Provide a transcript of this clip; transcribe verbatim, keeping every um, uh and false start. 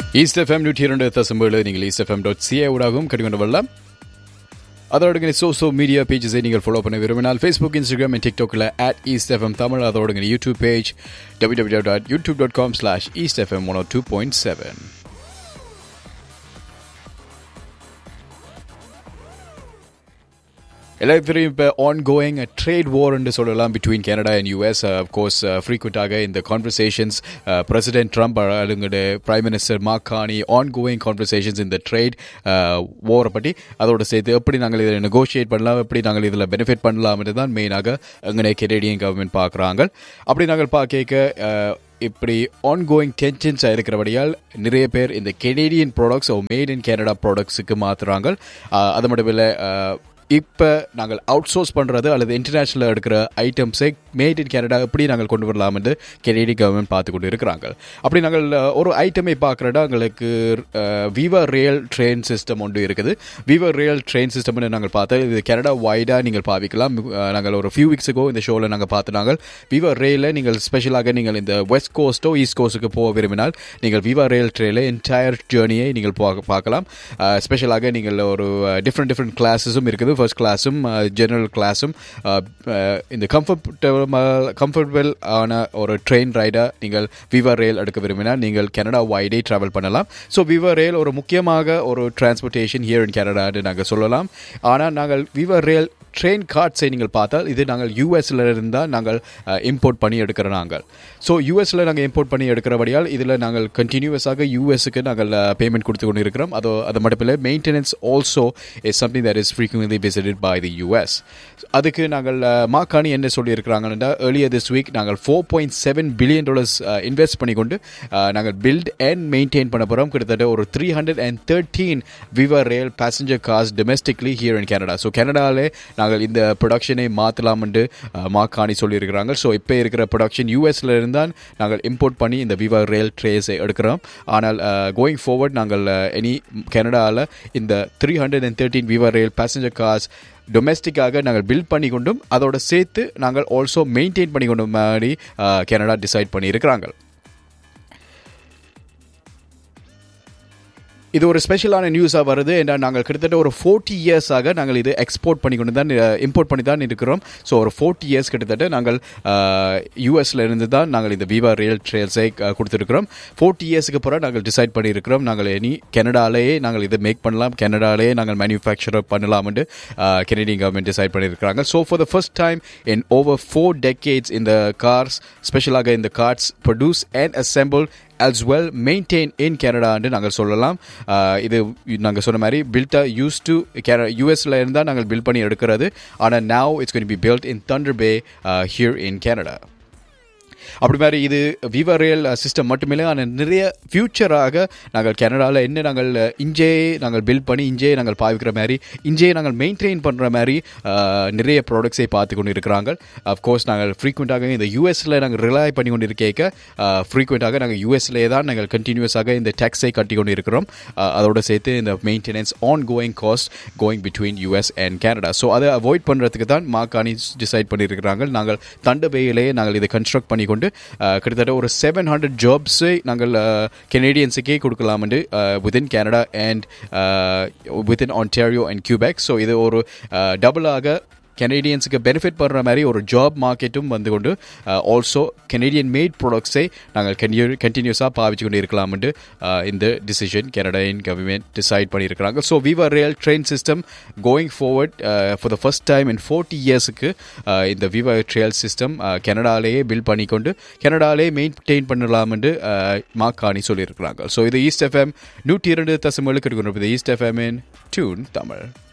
East FM நூற்றி இரண்டு தசம்பேழு நீங்கள் ஈஸ்ட் எஃப்எம் டாட் சிஏ ஊடாகவும் கடிக்கொண்டு வரலாம். அதோட சோசியல் மீடியா பேஜஸை நீங்கள் ஃபாலோ பண்ண விரும்பினால் Facebook, Instagram and டிக்டாக்கில் at east FM Tamil. அதோட YouTube page W W W dot YouTube dot com slash east FM one two point seven. எல்லாத்தையும் இப்போ ஆன்கோயிங் ட்ரேட் வார் என்று சொல்லலாம் between Canada and US. Of course ஃப்ரீக்வெண்ட்டாக இந்த conversations president Trump அலுங்கட prime minister mark Carney ongoing conversations இந்த trade வாரை பற்றி அதோட சேர்த்து எப்படி நாங்கள் இதில் நெகோஷியேட் பண்ணலாம், எப்படி நாங்கள் இதில் பெனிஃபிட் பண்ணலாம்னு தான் மெயினாக எங்களை கெனடியன் கவர்மெண்ட் பார்க்குறாங்க. அப்படி நாங்கள் பார்க்க இப்படி ஆன்கோயிங் டென்ஷன்ஸாக இருக்கிறபடியால் நிறைய பேர் இந்த Canadian products made in Canada ப்ராடக்ட்ஸுக்கு மாற்றுறாங்க. அது மட்டும் இல்லை, இப்போ நாங்கள் அவுட் சோர்ஸ் பண்ணுறது அல்லது இன்டர்நேஷ்னலில் எடுக்கிற ஐட்டம்ஸை மேட் இன் கனடா எப்படி நாங்கள் கொண்டு வரலாம் என்று கெனடியன் கவர்மெண்ட் பார்த்து கொண்டு இருக்கிறாங்க. அப்படி நாங்கள் ஒரு ஐட்டமை பார்க்குறதா எங்களுக்கு வீவர் ரயில் ட்ரெயின் சிஸ்டம் ஒன்று இருக்குது. வீவர் ரயில் ட்ரெயின் சிஸ்டம்னு நாங்கள் பார்த்தா இது கனடா வைடாக நீங்கள் பாவிக்கலாம். நாங்கள் ஒரு ஃபியூ வீக்ஸுக்கோ இந்த ஷோவில் நாங்கள் பார்த்துனாங்க. வீவர் ரயிலில் நீங்கள் ஸ்பெஷலாக நீங்கள் இந்த வெஸ்ட் கோஸ்ட்டோ ஈஸ்ட் கோஸ்ட்டுக்கு போக விரும்பினால் நீங்கள் வீவர் ரயில் ட்ரெயினில் என்டையர் ஜேர்னியை நீங்கள் பார்க்கலாம். ஸ்பெஷலாக நீங்கள் ஒரு டிஃப்ரெண்ட் டிஃப்ரெண்ட் கிளாஸஸும் இருக்குது. ஃபர்ஸ்ட் கிளாஸும் ஜெனரல் கிளாஸும் இந்த கம்ஃபர்டபுள் கம்ஃபர்டபுள் ஆன ஒரு ட்ரெயின் ரைடாக நீங்கள் வீவர் ரயில் எடுக்க விரும்பினால் நீங்கள் கனடா வைடே ட்ராவல் பண்ணலாம். ஸோ வீவர் ரயில் ஒரு முக்கியமாக ஒரு டிரான்ஸ்போர்ட்டேஷன் ஹியர் இன் கனடான்னு நாங்கள் சொல்லலாம். ஆனால் நாங்கள் வீவர் ரயில் ட்ரெயின் கார்ட்ஸை நீங்கள் பார்த்தால் இது நாங்கள் யூஎஸ்ல இருந்தால் நாங்கள் இம்போர்ட் பண்ணி எடுக்கிற நாங்கள். ஸோ யூஎஸ்ல நாங்கள் இம்போர்ட் பண்ணி எடுக்கிறபடியால் இதில் நாங்கள் கண்டினியூஸாக யூஎஸ்க்கு நாங்கள் பேமெண்ட் கொடுத்து கொண்டு இருக்கிறோம். அதோ அது மட்டும் இல்லை, maintenance also is something that is frequently visited by the US. அதுக்கு நாங்கள் மார்கானி என்ன சொல்லியிருக்கிறாங்கன்னா, ஏர்லியர் திஸ் வீக் நாங்கள் four point seven billion dollars invest பண்ணி கொண்டு நாங்கள் பில்ட் அண்ட் மெயின்டைன் பண்ண போகிறோம். கிட்டத்தட்ட ஒரு three hundred and thirteen viewer rail passenger cars டொமெஸ்டிக்லி here in Canada. So கனடாவிலே நாங்கள் இந்த ப்ரொடக்ஷனை மாற்றலாம் என்று மார்கானி சொல்லியிருக்கிறாங்க. ஸோ இப்போ இருக்கிற ப்ரொடக்ஷன் யூஎஸ்ல இருந்தால் நாங்கள் இம்போர்ட் பண்ணி இந்த வீவர் ரயில் ட்ரேஸை எடுக்கிறோம். ஆனால் கோயிங் ஃபார்வர்ட் நாங்கள் எனி கனடாவில் இந்த three hundred and thirteen viewer rail passenger cars டொமெஸ்டிக்காக நாங்கள் பில்ட் பண்ணி கொண்டும் அதோட சேர்த்து நாங்கள் ஆல்சோ மெயின்டைன் பண்ணி கொண்டும் மாதிரி கனடா டிசைட் பண்ணியிருக்கிறாங்க. இது ஒரு ஸ்பெஷலான நியூஸாக வருது. ஏன்னா நாங்கள் கிட்டத்தட்ட ஒரு ஃபோர்ட்டி இயர்ஸாக நாங்கள் இது எக்ஸ்போர்ட் பண்ணி கொண்டு தான் இம்போர்ட் பண்ணி தான் இருக்கிறோம். ஸோ ஒரு ஃபோர்ட்டி இயர்ஸ் கிட்டத்தட்ட நாங்கள் யூஎஸ்ல இருந்து தான் நாங்கள் இந்த வீவர் ரயில் ட்ரெயில்ஸை கொடுத்துருக்கிறோம். ஃபோர்ட்டி இயர்ஸுக்கு பிறகு நாங்கள் டிசைட் பண்ணியிருக்கிறோம் நாங்கள் இனி கனடாலேயே நாங்கள் இதை மேக் பண்ணலாம், கனடாலேயே நாங்கள் மேனுஃபேக்சர் பண்ணலாம்னு கெனடியன் கவர்மெண்ட் டிசைட் பண்ணியிருக்கிறாங்க. So for the first time in over four decades இந்த கார்ஸ், ஸ்பெஷலாக இந்த cars produce and assemble as well maintain in Canada ன்னு நாங்கள் சொல்லலாம். இது நாங்கள் சொன்ன மாதிரி பில்ட்டா யூஸ் டு யூஎஸ்ல இருந்தால் நாங்கள் பில்ட் பண்ணி எடுக்கிறது. ஆனால் now it's going to be built in Thunder Bay uh, here in Canada. அப்படி மாதிரி இது வீவர் ரயில் சிஸ்டம் மட்டுமில்லை, ஆனால் நிறைய ஃபியூச்சராக நாங்கள் கனடாவில் என்ன நாங்கள் இஞ்சே நாங்கள் பில்ட் பண்ணி இஞ்சே நாங்கள் பாவிக்கிற மாதிரி இஞ்சே நாங்கள் மெயின்டைன் பண்ணுற மாதிரி நிறைய ப்ராடக்ட்ஸை பார்த்து கொண்டு இருக்கிறாங்க. அஃப்கோர்ஸ் நாங்கள் ஃப்ரீக்வெண்ட்டாக இந்த யூஎஸில் நாங்கள் ரிலை பண்ணி கொண்டு இருக்க ஃப்ரீக்வெண்ட்டாக நாங்கள் யூஎஸ்லேயே தான் நாங்கள் கண்டினியூஸாக இந்த டேக்ஸை கட்டி கொண்டு இருக்கிறோம். அதோடு சேர்த்து இந்த maintenance on going cost going between US and Canada. So அதை அவாய்ட் பண்ணுறதுக்கு தான் மார்கானி டிசைட் பண்ணியிருக்கிறாங்க. நாங்கள் தண்டர் பேயிலேயே நாங்கள் இதை கன்ஸ்ட்ரக்ட் பண்ணி கொண்டு கிட்டத்தட்ட ஒரு செவன் ஹண்ட்ரட் ஜாப்ஸை நாங்கள் கெனடியன்ஸுக்கே கொடுக்கலாம் என்று within Canada and within Ontario and Quebec. So இது ஒரு டபுளாக கெனடியன்ஸுக்கு பெனிஃபிட் பண்ணுற மாதிரி ஒரு ஜாப் மார்க்கெட்டும் வந்து கொண்டு ஆல்சோ கெனடியன் மேட் ப்ராடக்ட்ஸை நாங்கள் கன்டினியூ கண்டினியூஸாக பாவிச்சு கொண்டு இருக்கலாம் என்று இந்த டிசிஷன் கனடியன் கவர்மெண்ட் டிசைட் பண்ணியிருக்கிறாங்க. So viewer rail train system going forward for the first time in forty இயர்ஸுக்கு இந்த வீவர் ட்ரெயில் சிஸ்டம் கனடாலேயே பில்ட் பண்ணிக்கொண்டு கனடாலேயே மெயின்டைன் பண்ணலாம் என்று மார்கானி சொல்லியிருக்கிறாங்க. ஸோ இது ஈஸ்ட் எஃப்எம் நூற்றி இரண்டு தசமேழு கிடைக்கின்ற ஈஸ்ட் எஃப்எம் இன் டியூன் தமிழ்.